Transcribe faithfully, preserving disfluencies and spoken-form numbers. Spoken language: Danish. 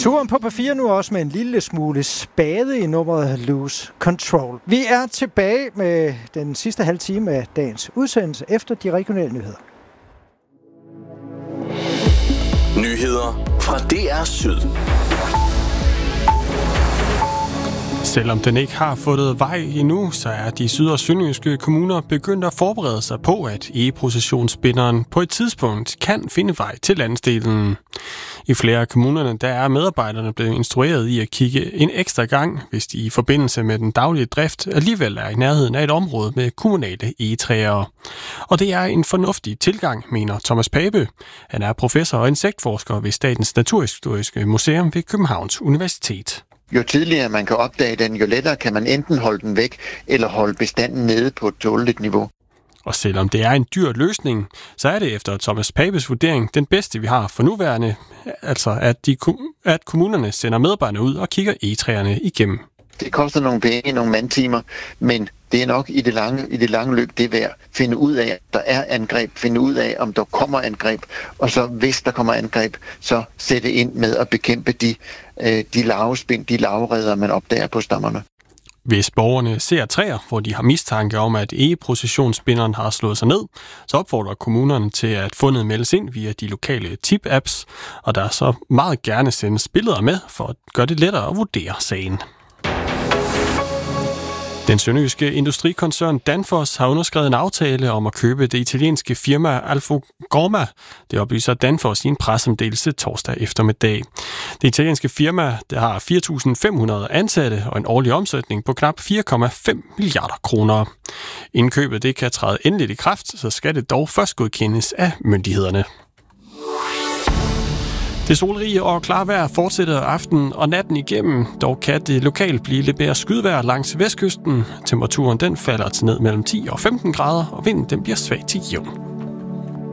Turen på P fire nu også med en lille smule spade i nummeret Lose Control. Vi er tilbage med den sidste halve time af dagens udsendelse efter de regionale nyheder. Nyheder fra D R Syd. Selvom den ikke har fundet vej endnu, så er de syd- og sønderjyske kommuner begyndt at forberede sig på, at e-processionsspinderen på et tidspunkt kan finde vej til landsdelen. I flere af kommunerne der er medarbejderne blevet instrueret i at kigge en ekstra gang, hvis de i forbindelse med den daglige drift alligevel er i nærheden af et område med kommunale egetræer. Og det er en fornuftig tilgang, mener Thomas Pape. Han er professor og insektforsker ved Statens Naturhistoriske Museum ved Københavns Universitet. Jo tidligere man kan opdage den, jo lettere kan man enten holde den væk eller holde bestanden nede på et tåleligt niveau. Og selvom det er en dyr løsning, så er det efter Thomas Papes vurdering den bedste, vi har for nuværende, altså at, de, at kommunerne sender medarbejdere ud og kigger egetræerne igennem. Det koster nogle penge, nogle mandtimer, men det er nok i det lange, i det lange løb det værd. Finde ud af, at der er angreb, finde ud af, om der kommer angreb, og så hvis der kommer angreb, så sætte ind med at bekæmpe de, øh, de larvespind, de larvereder, man opdager på stammerne. Hvis borgerne ser træer, hvor de har mistanke om, at e-processionsspinderen har slået sig ned, så opfordrer kommunerne til, at fundet meldes ind via de lokale tip-apps, og der så meget gerne sendes billeder med for at gøre det lettere at vurdere sagen. Den sønderjyske industrikoncern Danfoss har underskrevet en aftale om at købe det italienske firma Alfagorma. Det oplyser Danfoss i en pressemeddelelse torsdag eftermiddag. Det italienske firma der har fire tusind fem hundrede ansatte og en årlig omsætning på knap fire komma fem milliarder kroner. Indkøbet det kan træde endeligt i kraft, så skal det dog først godkendes af myndighederne. Det solrige og klare vejr fortsætter aften og natten igennem. Dog kan det lokalt blive lidt mere skydvejr langs vestkysten. Temperaturen den falder til ned mellem ti og femten grader, og vinden den bliver svag til jævn.